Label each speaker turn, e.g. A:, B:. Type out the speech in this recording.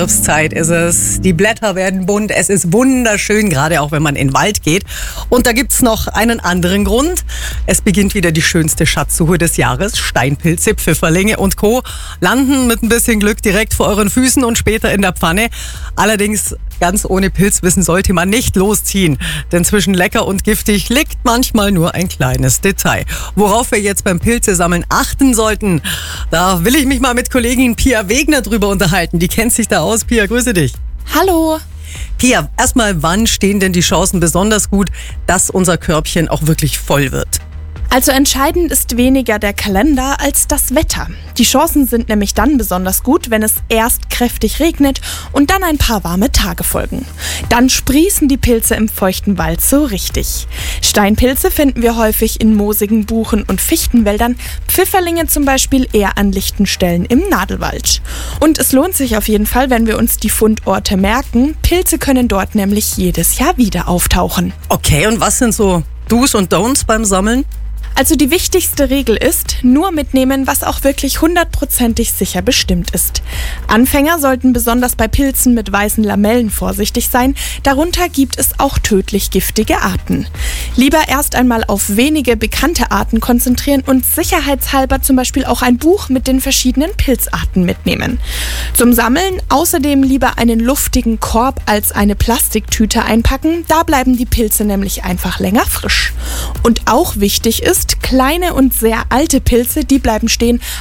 A: Herbstzeit ist es. Die Blätter werden bunt. Es ist wunderschön, gerade auch wenn man in den Wald geht. Und da gibt's noch einen anderen Grund. Es beginnt wieder die schönste Schatzsuche des Jahres. Steinpilze, Pfifferlinge und Co. landen mit ein bisschen Glück direkt vor euren Füßen und später in der Pfanne. Allerdings ganz ohne Pilzwissen sollte man nicht losziehen. Denn zwischen lecker und giftig liegt manchmal nur ein kleines Detail. Worauf wir jetzt beim Pilzesammeln achten sollten, da will ich mich mal mit Kollegin Pia Wegner drüber unterhalten. Die kennt sich da aus. Pia, grüße dich.
B: Hallo.
A: Pia, erstmal, wann stehen denn die Chancen besonders gut, dass unser Körbchen auch wirklich voll wird?
B: Also entscheidend ist weniger der Kalender als das Wetter. Die Chancen sind nämlich dann besonders gut, wenn es erst kräftig regnet und dann ein paar warme Tage folgen. Dann sprießen die Pilze im feuchten Wald so richtig. Steinpilze finden wir häufig in moosigen Buchen- und Fichtenwäldern, Pfifferlinge zum Beispiel eher an lichten Stellen im Nadelwald. Und es lohnt sich auf jeden Fall, wenn wir uns die Fundorte merken. Pilze können dort nämlich jedes Jahr wieder auftauchen.
A: Okay, und was sind so Do's und Don'ts beim Sammeln?
B: Also die wichtigste Regel ist, nur mitnehmen, was auch wirklich 100%ig sicher bestimmt ist. Anfänger sollten besonders bei Pilzen mit weißen Lamellen vorsichtig sein, darunter gibt es auch tödlich giftige Arten. Lieber erst einmal auf wenige bekannte Arten konzentrieren und sicherheitshalber zum Beispiel auch ein Buch mit den verschiedenen Pilzarten mitnehmen. Zum Sammeln außerdem lieber einen luftigen Korb als eine Plastiktüte einpacken, da bleiben die Pilze nämlich einfach länger frisch. Und auch wichtig ist, kleine und sehr alte Pilze, die bleiben stehen,